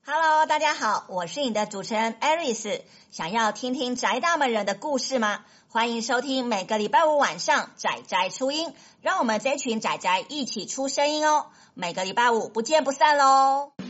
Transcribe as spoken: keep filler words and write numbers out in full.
Hello， 大家好，我是你的主持人 Aris。想要听听宅大们人的故事吗？欢迎收听每个礼拜五晚上宅宅出音，让我们这群宅宅一起出声音哦。每个礼拜五不见不散喽！